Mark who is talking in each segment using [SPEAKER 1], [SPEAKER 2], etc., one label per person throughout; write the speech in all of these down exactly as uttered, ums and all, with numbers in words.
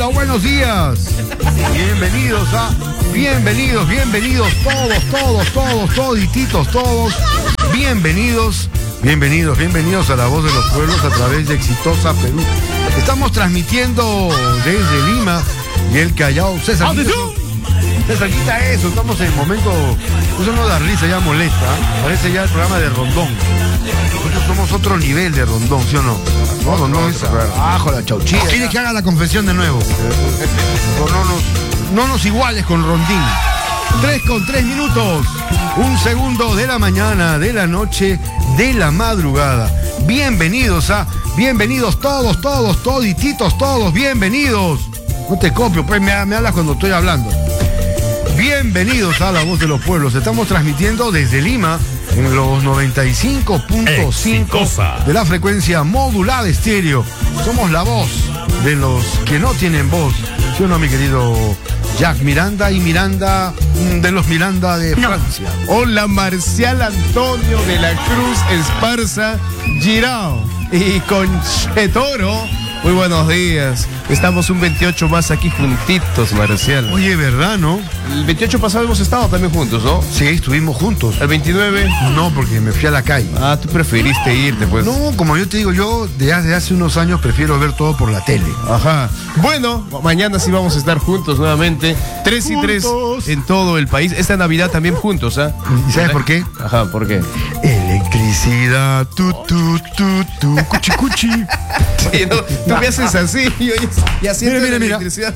[SPEAKER 1] hola, buenos días. Bienvenidos a, bienvenidos, bienvenidos todos, todos, todos, todititos, todos. Bienvenidos, bienvenidos, bienvenidos a La Voz de los Pueblos a través de Exitosa Perú. Estamos transmitiendo desde Lima y el Callao. César, César, quita eso, estamos en el momento, eso no da risa, ya molesta, ¿eh? Parece ya el programa de Rondón. Nosotros somos otro nivel de Rondón, ¿sí o no? No, no, no es abajo la chauchilla. Quiere que haga la confesión de nuevo. No, no, nos, no nos iguales con Rondín. Tres con tres minutos, un segundo de la mañana, de la noche, de la madrugada. Bienvenidos a, bienvenidos todos, todos, todititos, todos, bienvenidos. No te copio, pues me, me hablas cuando estoy hablando. Bienvenidos a La Voz de los Pueblos. Estamos transmitiendo desde Lima en los noventa y cinco punto cinco de la frecuencia modulada estéreo. Somos la voz de los que no tienen voz. ¿Sí o no, mi querido Jack Miranda y Miranda de los Miranda de Francia?
[SPEAKER 2] Hola, Marcial Antonio de la Cruz Esparza Girao y Conchetoro. Muy buenos días. Estamos un veintiocho más aquí juntitos, Marcial.
[SPEAKER 1] Oye, ¿verdad, no?
[SPEAKER 2] El veintiocho pasado hemos estado también juntos, ¿no?
[SPEAKER 1] Sí, estuvimos juntos.
[SPEAKER 2] ¿El veintinueve?
[SPEAKER 1] No, porque me fui a la calle.
[SPEAKER 2] Ah, tú preferiste irte, pues.
[SPEAKER 1] No, como yo te digo, yo desde hace unos años prefiero ver todo por la tele.
[SPEAKER 2] Ajá. Bueno, mañana sí vamos a estar juntos nuevamente. Tres y tres en todo el país. Esta Navidad también juntos, ¿ah?
[SPEAKER 1] ¿Y sabes por qué?
[SPEAKER 2] Ajá, ¿por qué?
[SPEAKER 1] Electricidad, tu, tu, tu, tu, cuchi, cuchi.
[SPEAKER 2] Oye, no, tú me haces así, yo ya siento
[SPEAKER 1] mira,
[SPEAKER 2] la
[SPEAKER 1] mira,
[SPEAKER 2] electricidad.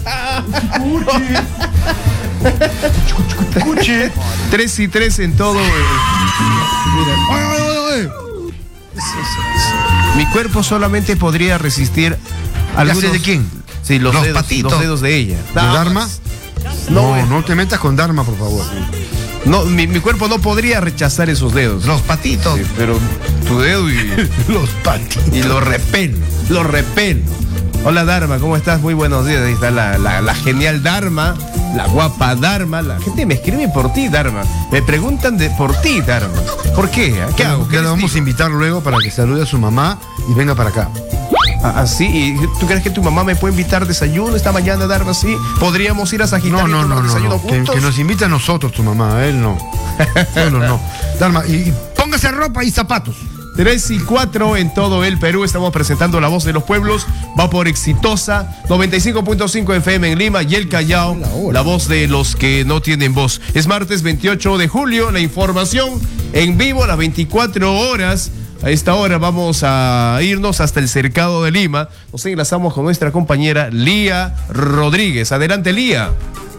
[SPEAKER 2] Tres y tres en todo el...
[SPEAKER 1] Mira. Ay, ay, ay.
[SPEAKER 2] Mi cuerpo solamente podría resistir algunos...
[SPEAKER 1] ¿Ya sé de quién?
[SPEAKER 2] Sí, los,
[SPEAKER 1] los
[SPEAKER 2] dedos,
[SPEAKER 1] patitos.
[SPEAKER 2] los dedos de ella.
[SPEAKER 1] ¿De Dharma? No, no, no te metas con Dharma, por favor.
[SPEAKER 2] No, mi, mi cuerpo no podría rechazar esos dedos.
[SPEAKER 1] Los patitos.
[SPEAKER 2] Sí, pero tu dedo y...
[SPEAKER 1] los patitos.
[SPEAKER 2] Y lo repelo, lo repelo. Hola, Dharma, ¿cómo estás? Muy buenos días. Ahí está la, la, la genial Dharma, la guapa Dharma. La gente me escribe por ti, Dharma. Me preguntan de por ti, Dharma. ¿Por qué? ¿Qué
[SPEAKER 1] bueno,
[SPEAKER 2] hago? ¿Qué
[SPEAKER 1] ya lo vamos a invitar luego para que salude a su mamá y venga para acá.
[SPEAKER 2] Ah, sí, ¿y tú crees que tu mamá me puede invitar desayuno esta mañana, Dharma? Sí, podríamos ir a Sagitario.
[SPEAKER 1] No, no, no, no, no. Que, que nos invite a nosotros tu mamá, a él no. Solo no. Dharma, y, y póngase ropa y zapatos.
[SPEAKER 2] Tres y cuatro en todo el Perú. Estamos presentando La Voz de los Pueblos. Va por Exitosa, noventa y cinco punto cinco F M en Lima y el Callao. Hola, hola. La voz de los que no tienen voz. Es martes veintiocho de julio. La información en vivo a las veinticuatro horas. A esta hora vamos a irnos hasta el Cercado de Lima. Nos enlazamos con nuestra compañera Lía Rodríguez. Adelante, Lía.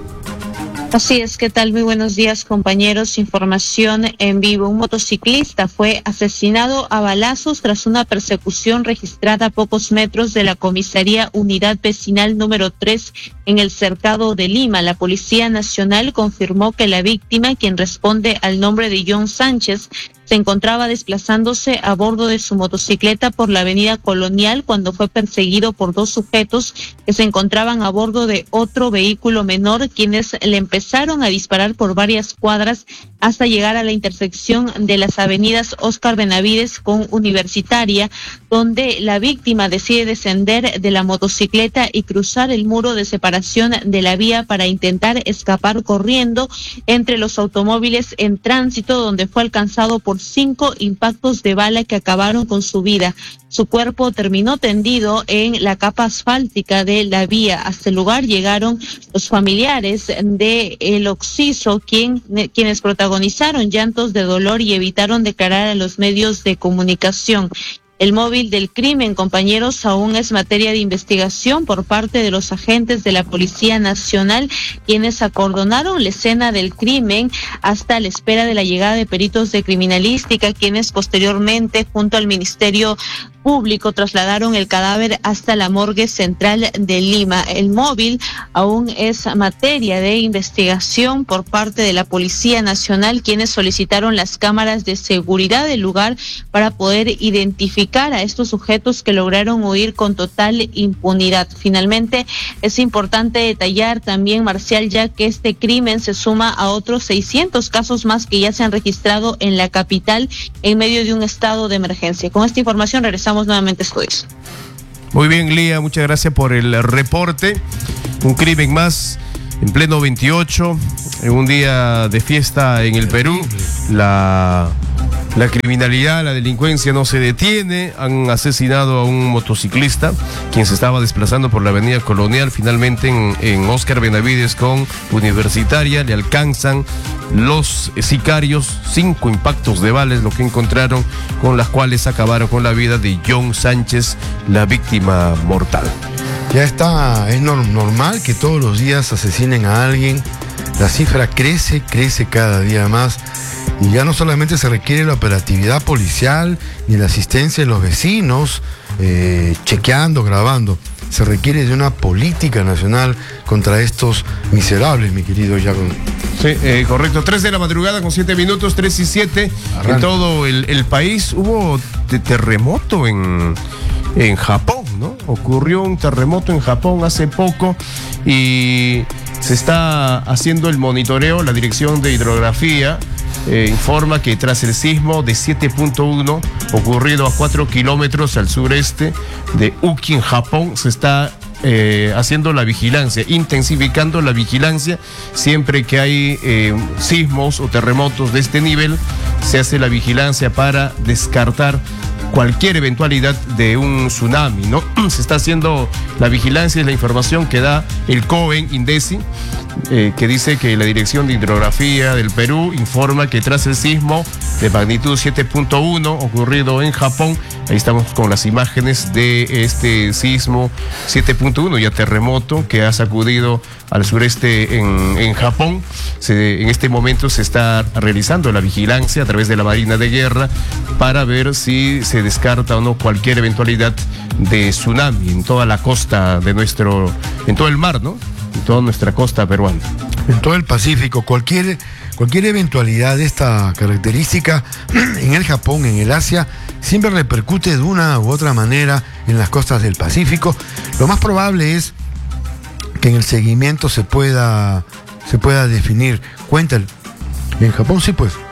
[SPEAKER 3] Así es, ¿qué tal? Muy buenos días, compañeros. Información en vivo. Un motociclista fue asesinado a balazos tras una persecución registrada a pocos metros de la comisaría Unidad Vecinal número tres en el Cercado de Lima. La Policía Nacional confirmó que la víctima, quien responde al nombre de John Sánchez, se encontraba desplazándose a bordo de su motocicleta por la avenida Colonial cuando fue perseguido por dos sujetos que se encontraban a bordo de otro vehículo menor, quienes le empezaron a disparar por varias cuadras hasta llegar a la intersección de las avenidas Óscar Benavides con Universitaria, donde la víctima decide descender de la motocicleta y cruzar el muro de separación de la vía para intentar escapar corriendo entre los automóviles en tránsito, donde fue alcanzado por cinco impactos de bala que acabaron con su vida. Su cuerpo terminó tendido en la capa asfáltica de la vía. Hasta el lugar llegaron los familiares de el occiso, quien, quienes protagonizaron llantos de dolor y evitaron declarar a los medios de comunicación. El móvil del crimen, compañeros, aún es materia de investigación por parte de los agentes de la Policía Nacional, quienes acordonaron la escena del crimen hasta la espera de la llegada de peritos de criminalística, quienes posteriormente, junto al Ministerio Público, trasladaron el cadáver hasta la morgue central de Lima. El móvil aún es materia de investigación por parte de la Policía Nacional, quienes solicitaron las cámaras de seguridad del lugar para poder identificar a estos sujetos que lograron huir con total impunidad. Finalmente, es importante detallar también, Marcial, ya que este crimen se suma a otros seiscientos casos más que ya se han registrado en la capital en medio de un estado de emergencia. Con esta información regresamos nuevamente a estudios.
[SPEAKER 2] Muy bien, Lía, muchas gracias por el reporte. un crimen más en pleno veintiocho, en un día de fiesta en el Perú. La, la criminalidad, la delincuencia no se detiene. Han asesinado a un motociclista quien se estaba desplazando por la avenida Colonial. Finalmente en, en Óscar Benavides con Universitaria le alcanzan los sicarios, cinco impactos de balas lo que encontraron, con las cuales acabaron con la vida de John Sánchez, la víctima mortal.
[SPEAKER 1] Ya está, es normal que todos los días asesinen a alguien. La cifra crece, crece cada día más. Y ya no solamente se requiere la operatividad policial ni la asistencia de los vecinos, eh, chequeando, grabando. Se requiere de una política nacional contra estos miserables, mi querido Jacob.
[SPEAKER 2] Sí, eh, correcto. Tres de la madrugada con siete minutos, tres y siete. Arranca. En todo el, el país hubo te terremoto en, en Japón, ¿no? Ocurrió un terremoto en Japón hace poco y se está haciendo el monitoreo. La Dirección de Hidrografía eh, informa que tras el sismo de siete punto uno ocurrido a cuatro kilómetros al sureste de Uki, en Japón, se está Eh, haciendo la vigilancia, intensificando la vigilancia. Siempre que hay eh, sismos o terremotos de este nivel, se hace la vigilancia para descartar cualquier eventualidad de un tsunami, ¿no? Se está haciendo la vigilancia, es la información que da el COEN INDECI, eh, que dice que la Dirección de Hidrografía del Perú informa que tras el sismo de magnitud siete punto uno ocurrido en Japón, ahí estamos con las imágenes de este sismo siete punto uno, ya terremoto que ha sacudido al sureste en, en Japón. Se, en este momento se está realizando la vigilancia a través de la Marina de Guerra para ver si se descarta o no cualquier eventualidad de tsunami en toda la costa de nuestro, en todo el mar, ¿no? En toda nuestra costa peruana.
[SPEAKER 1] En todo el Pacífico, cualquier, cualquier eventualidad de esta característica en el Japón, en el Asia, siempre repercute de una u otra manera en las costas del Pacífico. Lo más probable es que en el seguimiento se pueda, se pueda definir. Cuéntale. En Japón sí, pues.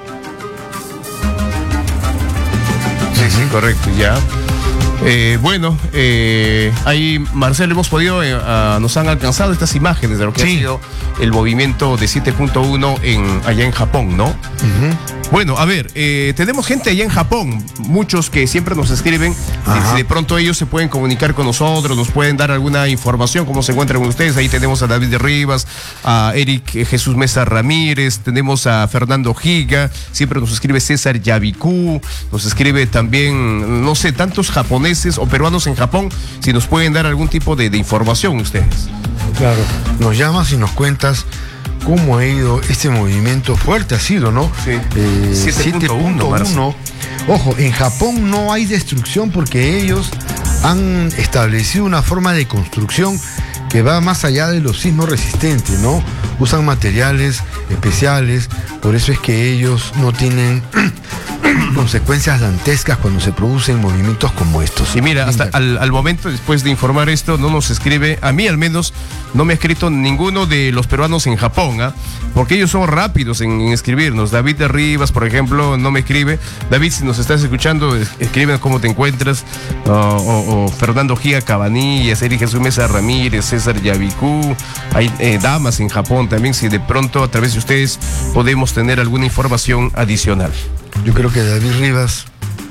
[SPEAKER 2] Sí, sí, correcto, ya. Eh, bueno, eh, ahí, Marcelo, hemos podido, eh, uh, nos han alcanzado estas imágenes de lo que sí ha sido el movimiento de siete punto uno en, allá en Japón, ¿no? Uh-huh. Bueno, a ver, eh, tenemos gente allá en Japón, muchos que siempre nos escriben, si de pronto ellos se pueden comunicar con nosotros, nos pueden dar alguna información, cómo se encuentran con ustedes. Ahí tenemos a David de Rivas, a Eric Jesús Mesa Ramírez, tenemos a Fernando Giga, siempre nos escribe César Yabicú, nos escribe también, no sé, tantos japoneses o peruanos en Japón, si nos pueden dar algún tipo de, de información ustedes.
[SPEAKER 1] Claro, nos llamas y nos cuentas cómo ha ido este movimiento. Fuerte ha sido, ¿no?
[SPEAKER 2] Sí.
[SPEAKER 1] Eh, siete punto uno. Ojo, en Japón no hay destrucción porque ellos han establecido una forma de construcción que va más allá de los sismos resistentes, ¿no? Usan materiales especiales, por eso es que ellos no tienen consecuencias dantescas cuando se producen movimientos como estos.
[SPEAKER 2] Y mira, hasta al, al momento, después de informar esto, no nos escribe, a mí al menos, no me ha escrito ninguno de los peruanos en Japón, ¿ah? Porque ellos son rápidos en, en escribirnos. David de Rivas, por ejemplo, no me escribe. David, si nos estás escuchando, escríbenos cómo te encuentras. Uh, o, o Fernando Giga Cabanillas, Eric Jesús Mesa Ramírez, César Yabicú. Hay eh, damas en Japón también, si de pronto a través de ustedes podemos tener alguna información adicional.
[SPEAKER 1] Yo creo que David Rivas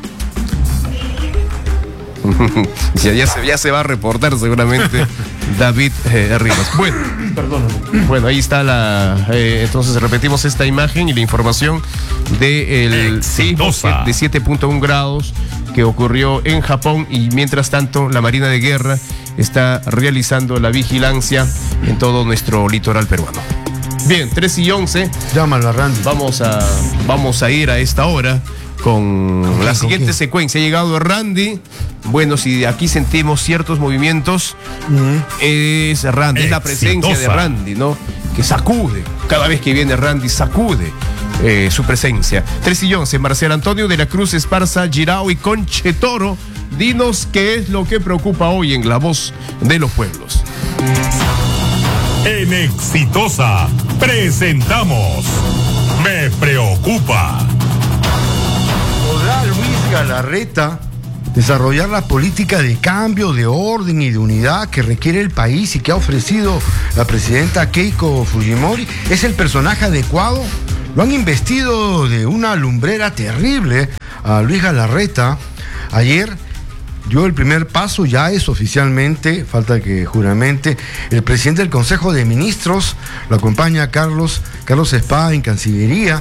[SPEAKER 2] ya, ya, se, ya se va a reportar seguramente David eh, Rivas. Bueno, perdóname. Bueno, ahí está la. Eh, entonces repetimos esta imagen y la información del sismo de siete punto uno grados que ocurrió en Japón, y mientras tanto la Marina de Guerra está realizando la vigilancia en todo nuestro litoral peruano. Bien, tres y once.
[SPEAKER 1] Llámalo a Randy.
[SPEAKER 2] Vamos a, vamos a ir a esta hora con, ¿Con la siguiente secuencia. Ha llegado Randy. Bueno, si aquí sentimos ciertos movimientos, uh-huh. es Randy, es la presencia de Randy, ¿no? Que sacude. Cada vez que viene Randy, sacude eh, su presencia. tres y once, Marcelo Antonio de la Cruz Esparza, Girao y Conchetoro. Dinos qué es lo que preocupa hoy en La Voz de los Pueblos.
[SPEAKER 4] En Exitosa presentamos Me Preocupa.
[SPEAKER 1] ¿Podrá Luis Galarreta desarrollar la política de cambio, de orden y de unidad que requiere el país y que ha ofrecido la presidenta Keiko Fujimori. ¿Es el personaje adecuado? Lo han investido de una lumbrera terrible a Luis Galarreta. Ayer dio el primer paso, ya es oficialmente, falta que juramente, el presidente del Consejo de Ministros, lo acompaña Carlos, Carlos Espada en Cancillería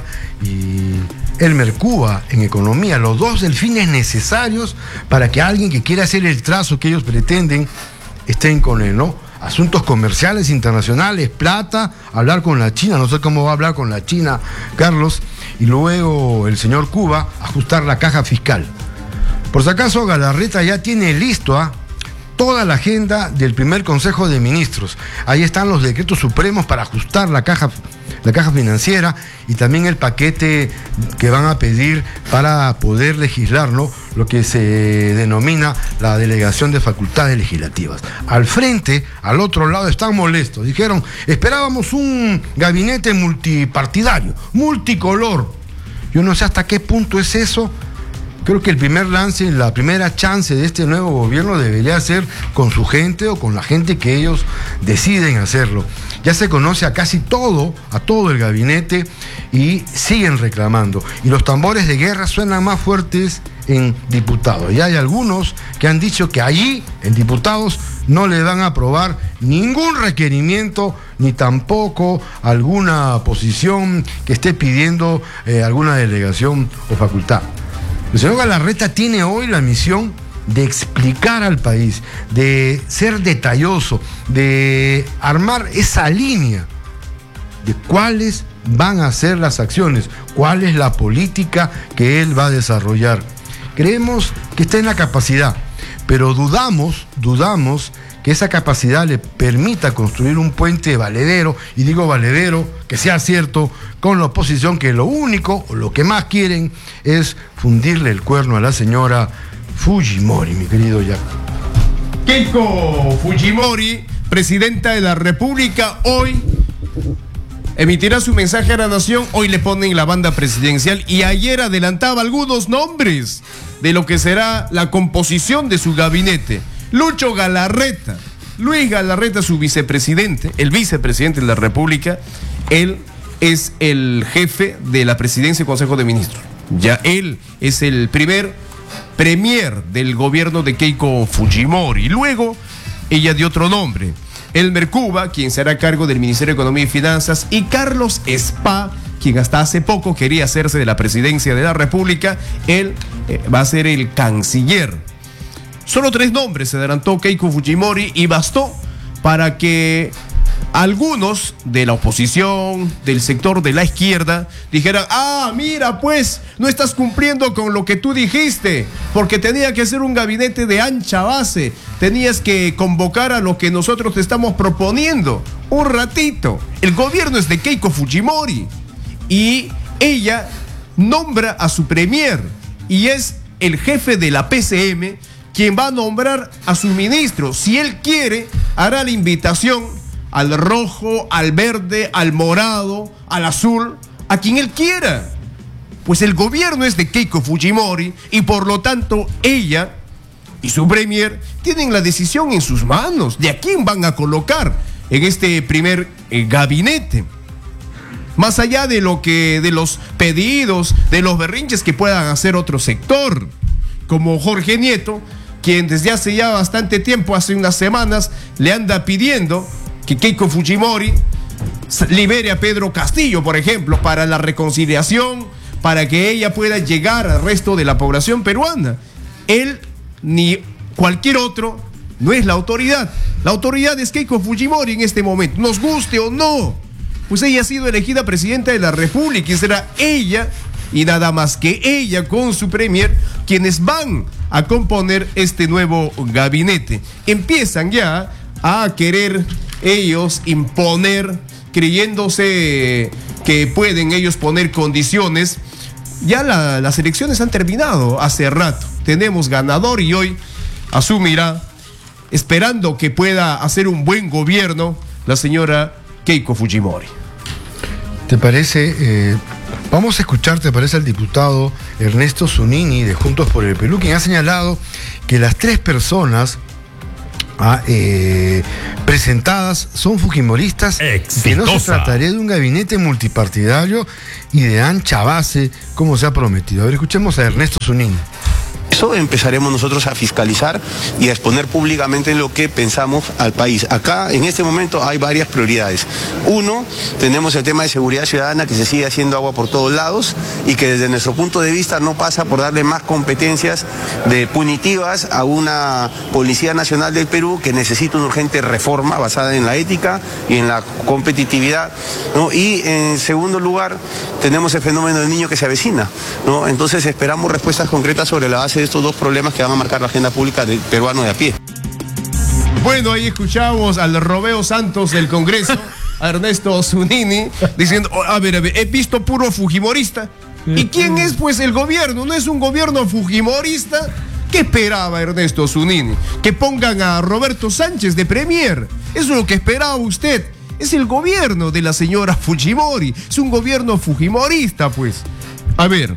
[SPEAKER 1] y Elmer Cuba en Economía, los dos delfines necesarios para que alguien que quiera hacer el trazo que ellos pretenden estén con él, ¿no? Asuntos comerciales internacionales, plata, hablar con la China, no sé cómo va a hablar con la China Carlos, y luego el señor Cuba ajustar la caja fiscal. Por si acaso, Galarreta ya tiene listo ¿eh? toda la agenda del primer Consejo de Ministros. Ahí están los decretos supremos para ajustar la caja, la caja financiera y también el paquete que van a pedir para poder legislar, ¿no? Lo que se denomina la delegación de facultades legislativas. Al frente, al otro lado, están molestos. Dijeron, esperábamos un gabinete multipartidario, multicolor. Yo no sé hasta qué punto es eso. Creo que el primer lance, la primera chance de este nuevo gobierno debería ser con su gente o con la gente que ellos deciden hacerlo. Ya se conoce a casi todo, a todo el gabinete y siguen reclamando. Y los tambores de guerra suenan más fuertes en diputados. Y hay algunos que han dicho que allí, en diputados, no le van a aprobar ningún requerimiento ni tampoco alguna posición que esté pidiendo eh, alguna delegación o facultad. El señor Galarreta tiene hoy la misión de explicar al país, de ser detalloso, de armar esa línea de cuáles van a ser las acciones, cuál es la política que él va a desarrollar. Creemos que está en la capacidad, pero dudamos, dudamos que esa capacidad le permita construir un puente valedero, y digo valedero, que sea cierto, con la oposición, que lo único, o lo que más quieren, es fundirle el cuerno a la señora Fujimori, mi querido Jack.
[SPEAKER 2] Keiko Fujimori, presidenta de la República, hoy emitirá su mensaje a la nación. Hoy le ponen la banda presidencial y ayer adelantaba algunos nombres de lo que será la composición de su gabinete. Lucho Galarreta, Luis Galarreta, su vicepresidente, el vicepresidente de la República, él es el jefe de la presidencia del Consejo de Ministros. Ya él es el primer premier del gobierno de Keiko Fujimori. Luego, ella dio otro nombre, Elmer Cuba, quien será a cargo del Ministerio de Economía y Finanzas, y Carlos Espada, quien hasta hace poco quería hacerse de la presidencia de la República. Él eh, va a ser el canciller. Solo tres nombres se adelantó Keiko Fujimori y bastó para que algunos de la oposición, del sector de la izquierda, dijeran, ah, mira pues, no estás cumpliendo con lo que tú dijiste, porque tenía que ser un gabinete de ancha base, tenías que convocar a lo que nosotros te estamos proponiendo. Un ratito, el gobierno es de Keiko Fujimori y ella nombra a su premier y es el jefe de la P C M quien va a nombrar a su ministro. Si él quiere, hará la invitación al rojo, al verde, al morado, al azul, a quien él quiera. Pues el gobierno es de Keiko Fujimori y por lo tanto ella y su premier tienen la decisión en sus manos de a quién van a colocar en este primer eh, gabinete. Más allá de lo que, de los pedidos, de los berrinches que puedan hacer otro sector, como Jorge Nieto, quien desde hace ya bastante tiempo, hace unas semanas, le anda pidiendo que Keiko Fujimori libere a Pedro Castillo, por ejemplo, para la reconciliación, para que ella pueda llegar al resto de la población peruana. Él, ni cualquier otro, no es la autoridad. La autoridad es Keiko Fujimori en este momento, nos guste o no. Pues ella ha sido elegida presidenta de la República y será ella y nada más que ella con su premier quienes van a componer este nuevo gabinete. Empiezan ya a querer ellos imponer, creyéndose que pueden ellos poner condiciones. Ya la, las elecciones han terminado hace rato, tenemos ganador y hoy asumirá, esperando que pueda hacer un buen gobierno, la señora Keiko Fujimori.
[SPEAKER 1] ¿Te parece? Eh, Vamos a escuchar, ¿te parece, al diputado Ernesto Zunini de Juntos por el Perú, quien ha señalado que las tres personas ah, eh, presentadas son fujimoristas, y que no se trataría de un gabinete multipartidario y de ancha base, como se ha prometido. A ver, escuchemos a Ernesto Zunini.
[SPEAKER 5] Eso empezaremos nosotros a fiscalizar y a exponer públicamente lo que pensamos al país. Acá, en este momento, hay varias prioridades. Uno, tenemos el tema de seguridad ciudadana, que se sigue haciendo agua por todos lados y que desde nuestro punto de vista no pasa por darle más competencias de punitivas a una Policía Nacional del Perú que necesita una urgente reforma basada en la ética y en la competitividad, ¿no? Y en segundo lugar, tenemos el fenómeno del niño que se avecina, ¿no? Entonces esperamos respuestas concretas sobre la base de estos dos problemas que van a marcar la agenda pública del peruano de a pie.
[SPEAKER 2] Bueno, ahí escuchamos al Romeo Santos del Congreso, a Ernesto Zunini, diciendo, oh, a ver, a ver, he visto puro fujimorista. ¿Y quién es pues el gobierno? ¿No es un gobierno fujimorista? ¿Qué esperaba Ernesto Zunini? Que pongan a Roberto Sánchez de premier. Eso es lo que esperaba usted. Es el gobierno de la señora Fujimori. Es un gobierno fujimorista, pues. A ver,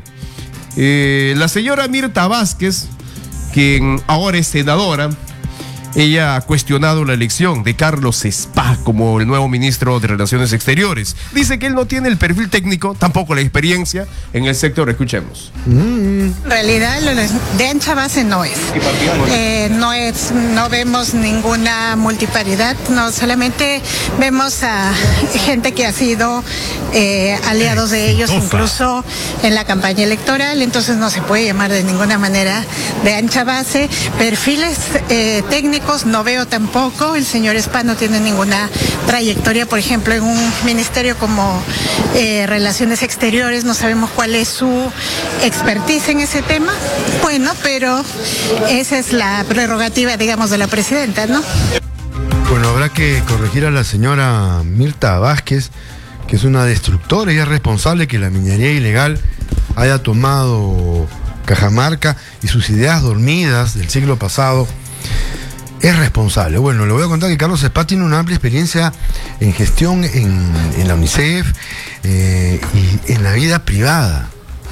[SPEAKER 2] eh, la señora Mirta Vázquez, quien ahora es senadora, ella ha cuestionado la elección de Carlos Spa como el nuevo ministro de Relaciones Exteriores. Dice que él no tiene el perfil técnico, tampoco la experiencia en el sector. Escuchemos.
[SPEAKER 6] En realidad, lo de ancha base no es. Eh, no es, no vemos ninguna multiparidad, no, solamente vemos a gente que ha sido eh, aliados de ellos incluso en la campaña electoral, entonces no se puede llamar de ninguna manera de ancha base. Perfiles eh, técnicos no veo tampoco. El señor Spa no tiene ninguna trayectoria, por ejemplo, en un ministerio como eh, Relaciones Exteriores. No sabemos cuál es su expertise en ese tema. Bueno, pero esa es la prerrogativa, digamos, de la presidenta, ¿no?
[SPEAKER 1] Bueno, habrá que corregir a la señora Mirta Vázquez, que es una destructora y es responsable que la minería ilegal haya tomado Cajamarca y sus ideas dormidas del siglo pasado. Es responsable. Bueno, le voy a contar que Carlos Spa tiene una amplia experiencia en gestión en, en la UNICEF eh, y en la vida privada.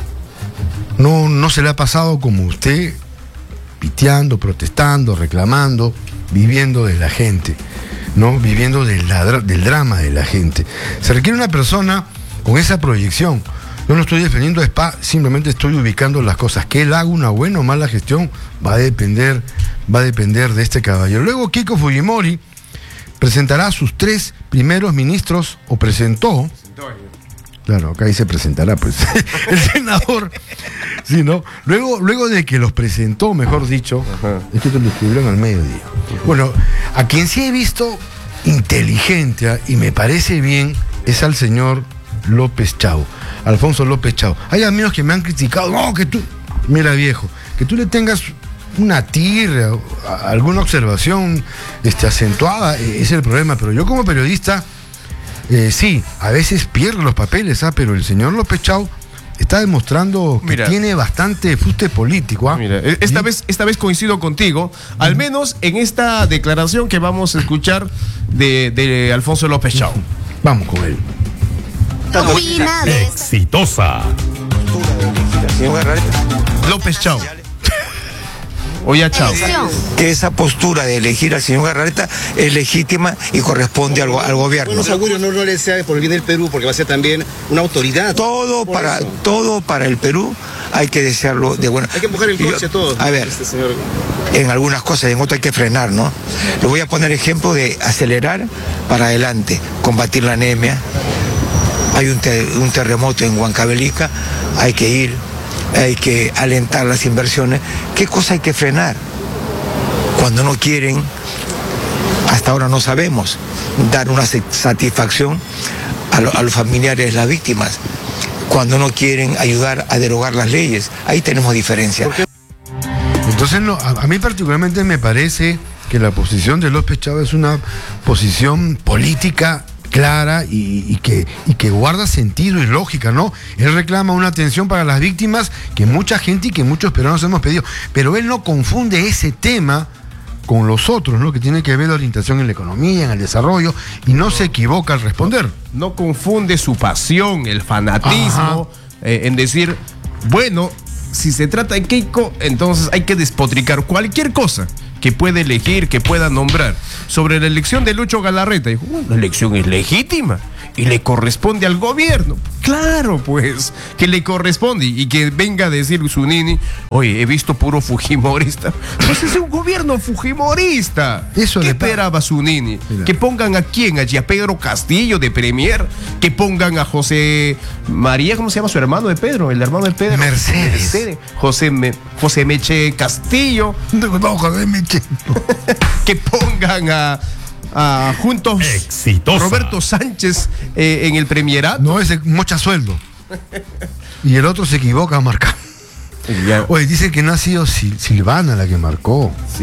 [SPEAKER 1] No, no se le ha pasado como usted, piteando, protestando, reclamando, viviendo de la gente, ¿no? Viviendo del, del drama de la gente. Se requiere una persona con esa proyección. Yo no estoy defendiendo a Spa, simplemente estoy ubicando las cosas. Que él haga una buena o mala gestión va a depender, va a depender de este caballero. Luego Keiko Fujimori presentará a sus tres primeros ministros, o presentó. Claro, acá dice presentará, pues. El senador. Sí, ¿no? Luego, luego de que los presentó, mejor dicho, ajá, es que te lo escribieron al mediodía. Bueno, a quien sí he visto inteligente y me parece bien es al señor López Chau, Alfonso López Chau. Hay amigos que me han criticado, no, que tú, mira viejo, que tú le tengas una tirria, alguna observación este, acentuada, eh, es el problema, pero yo como periodista, eh, sí, a veces pierdo los papeles, ¿ah? Pero el señor López Chau está demostrando que mira, tiene bastante fuste político. ¿ah?
[SPEAKER 2] Mira, esta, ¿sí? vez, esta vez coincido contigo, al menos en esta declaración que vamos a escuchar de, de Alfonso López Chau.
[SPEAKER 1] Vamos con él.
[SPEAKER 4] Exitosa.
[SPEAKER 2] López Chau. Oye, Chau.
[SPEAKER 7] Que esa postura de elegir al señor Garraleta es legítima y corresponde al, al gobierno.
[SPEAKER 8] Bueno, seguro no, no le sea por el bien del Perú, porque va a ser también una autoridad.
[SPEAKER 7] Todo para, todo para el Perú hay que desearlo de buena.
[SPEAKER 8] Hay que empujar el coche a todos.
[SPEAKER 7] A ver,
[SPEAKER 8] este señor.
[SPEAKER 7] En algunas cosas, en otras hay que frenar, ¿no? Le voy a poner ejemplo de acelerar para adelante, combatir la anemia. Hay un, te, un terremoto en Huancavelica, hay que ir, hay que alentar las inversiones. ¿Qué cosa hay que frenar? Cuando no quieren, hasta ahora no sabemos, dar una satisfacción a, lo, a los familiares de las víctimas. Cuando no quieren ayudar a derogar las leyes, ahí tenemos diferencia.
[SPEAKER 1] Entonces, no, a, a mí particularmente me parece que la posición de López Chau es una posición política clara y, y, que, y que guarda sentido y lógica, ¿no? Él reclama una atención para las víctimas que mucha gente y que muchos peruanos hemos pedido, pero él no confunde ese tema con los otros, ¿no? Que tiene que ver la orientación en la economía, en el desarrollo, y no, no se equivoca al responder.
[SPEAKER 2] No confunde su pasión, el fanatismo, ajá, eh, en decir, bueno, si se trata de Keiko, entonces hay que despotricar cualquier cosa que pueda elegir, que pueda nombrar. Sobre la elección de Lucho Galarreta, dijo, bueno, la elección es legítima y le corresponde al gobierno. Claro, pues, que le corresponde, y que venga a decir Zunini, oye, he visto puro fujimorista. Pues es un gobierno fujimorista.
[SPEAKER 1] Eso
[SPEAKER 2] ¿Qué
[SPEAKER 1] le
[SPEAKER 2] esperaba Zunini?
[SPEAKER 1] Mira.
[SPEAKER 2] Que pongan a quién, allí a Pedro Castillo de Premier, que pongan a José María, ¿cómo se llama su hermano de Pedro? El hermano de Pedro.
[SPEAKER 1] Mercedes.
[SPEAKER 2] José, Me- José Meche Castillo.
[SPEAKER 1] No, no, José Meche.
[SPEAKER 2] Que pongan a, a juntos
[SPEAKER 4] Exitosa.
[SPEAKER 2] Roberto Sánchez eh, en el premierato.
[SPEAKER 1] No, ese mocha sueldo. Y el otro se equivoca a marcar.
[SPEAKER 2] Ya.
[SPEAKER 1] Oye, dice que no ha sido Sil- Silvana la que marcó.